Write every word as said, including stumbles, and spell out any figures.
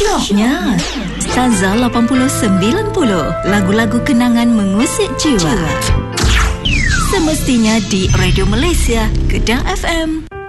Syoknya Staza lapan puluh sembilan puluh, lagu-lagu kenangan mengusik jiwa. Semestinya di Radio Malaysia, Kedah F M.